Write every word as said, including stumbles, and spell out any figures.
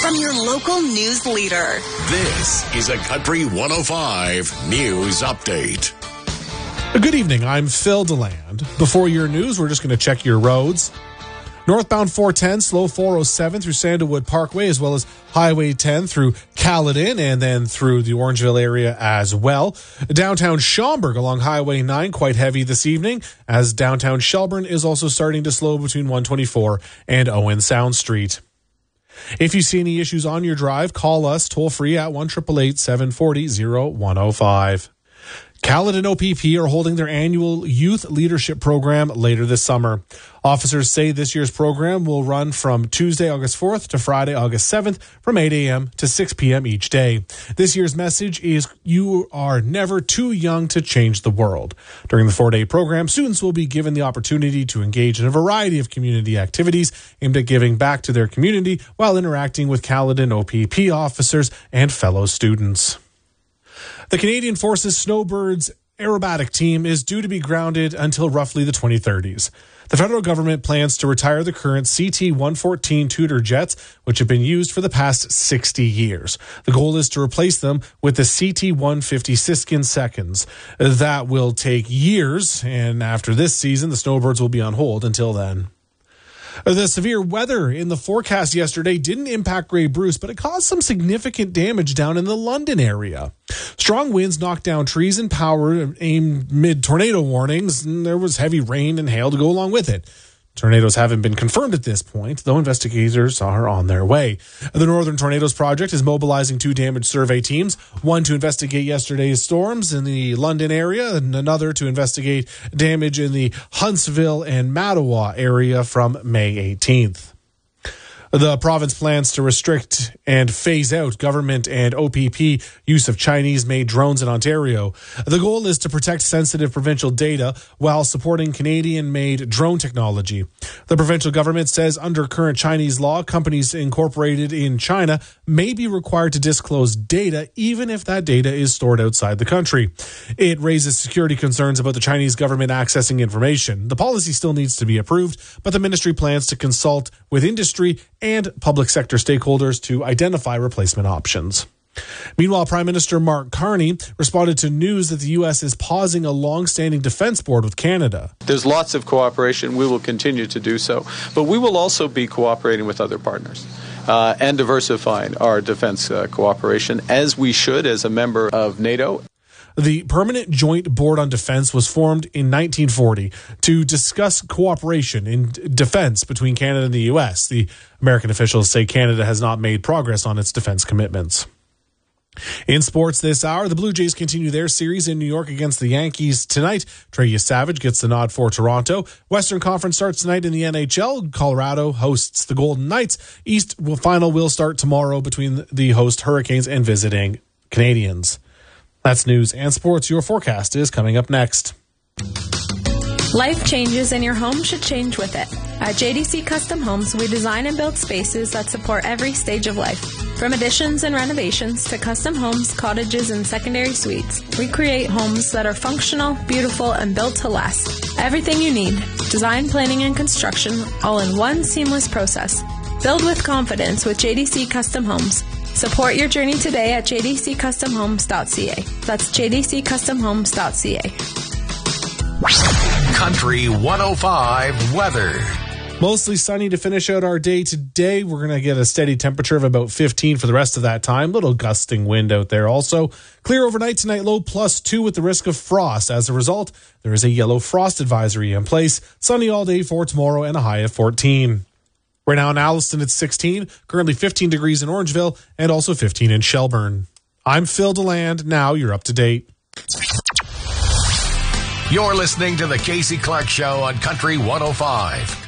from your local news leader. This is a Country one oh five News Update. Good evening, I'm Phil DeLand. Before your news, we're just going to check your roads. Northbound four ten, slow four oh seven through Sandalwood Parkway, as well as Highway ten through Caledon, and then through the Orangeville area as well. Downtown Schaumburg along Highway nine, quite heavy this evening, as downtown Shelburne is also starting to slow between one twenty-four and Owen Sound Street. If you see any issues on your drive, call us toll-free at one eight eight eight, seven four zero, oh one oh five. Caledon O P P are holding their annual Youth Leadership Program later this summer. Officers say this year's program will run from Tuesday, August fourth to Friday, August seventh from eight a.m. to six p.m. each day. This year's message is you are never too young to change the world. During the four-day program, students will be given the opportunity to engage in a variety of community activities aimed at giving back to their community while interacting with Caledon O P P officers and fellow students. The Canadian Forces Snowbirds aerobatic team is due to be grounded until roughly the twenty thirties. The federal government plans to retire the current C T one fourteen Tudor jets, which have been used for the past sixty years. The goal is to replace them with the C T one fifty Siskin Seconds. That will take years, and after this season, the Snowbirds will be on hold until then. The severe weather in the forecast yesterday didn't impact Grey Bruce, but it caused some significant damage down in the London area. Strong winds knocked down trees and power aimed mid-tornado warnings, and there was heavy rain and hail to go along with it. Tornadoes haven't been confirmed at this point, though investigators are on their way. The Northern Tornadoes Project is mobilizing two damage survey teams, one to investigate yesterday's storms in the London area and another to investigate damage in the Huntsville and Mattawa area from May eighteenth. The province plans to restrict and phase out government and O P P use of Chinese-made drones in Ontario. The goal is to protect sensitive provincial data while supporting Canadian-made drone technology. The provincial government says under current Chinese law, companies incorporated in China may be required to disclose data even if that data is stored outside the country. It raises security concerns about the Chinese government accessing information. The policy still needs to be approved, but the ministry plans to consult with industry and public sector stakeholders to identify replacement options. Meanwhile, Prime Minister Mark Carney responded to news that the U S is pausing a long-standing defense board with Canada. There's lots of cooperation. We will continue to do so. But we will also be cooperating with other partners uh, and diversifying our defense uh, cooperation, as we should as a member of NATO. The Permanent Joint Board on Defense was formed in nineteen forty to discuss cooperation in defense between Canada and the U S. The American officials say Canada has not made progress on its defense commitments. In sports this hour, the Blue Jays continue their series in New York against the Yankees tonight. Trey Savage gets the nod for Toronto. Western Conference starts tonight in the N H L. Colorado hosts the Golden Knights. East final will start tomorrow between the host Hurricanes and visiting Canadians. That's news and sports. Your forecast is coming up next. Life changes and your home should change with it. At J D C Custom Homes, we design and build spaces that support every stage of life. From additions and renovations to custom homes, cottages, and secondary suites, we create homes that are functional, beautiful, and built to last. Everything you need, design, planning, and construction, all in one seamless process. Build with confidence with J D C Custom Homes. Support your journey today at j d c custom homes dot c a. That's j d c custom homes dot c a. Country one oh five weather. Mostly sunny to finish out our day today. We're going to get a steady temperature of about fifteen for the rest of that time. Little gusting wind out there also. Clear overnight tonight, low plus two with the risk of frost. As a result, there is a yellow frost advisory in place. Sunny all day for tomorrow and a high of fourteen. Right now in Alliston, it's sixteen, currently fifteen degrees in Orangeville, and also fifteen in Shelburne. I'm Phil DeLand. Now you're up to date. You're listening to the Casey Clark Show on Country one oh five.